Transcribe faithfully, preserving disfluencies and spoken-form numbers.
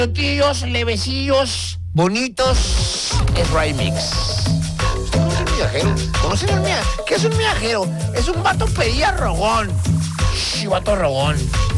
Tíos, levecillos, bonitos, es remix. ¿Usted conoce un migajero? ¿Conocen un migajero? ¿Qué es un migajero? Es un vato pedía rogón. Sí, vato rogón.